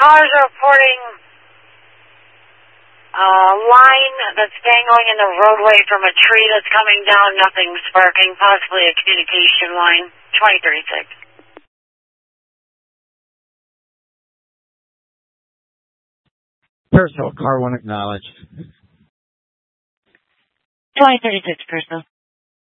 Cars are reporting a line that's dangling in the roadway from a tree that's coming down, nothing sparking, possibly a communication line, 2036. Personal, car one acknowledged. 2036, personal.